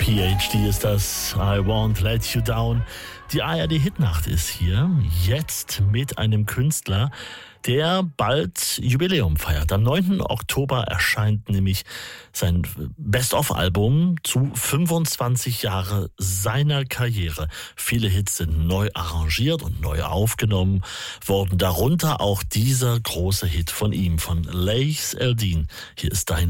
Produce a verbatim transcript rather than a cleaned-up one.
P H D ist das, I Won't Let You Down. Die A R D-Hitnacht ist hier, jetzt mit einem Künstler, der bald Jubiläum feiert. Am neunten Oktober erscheint nämlich sein Best-of-Album zu fünfundzwanzig Jahre seiner Karriere. Viele Hits sind neu arrangiert und neu aufgenommen worden. Darunter auch dieser große Hit von ihm, von Laith El-Deen. Hier ist dein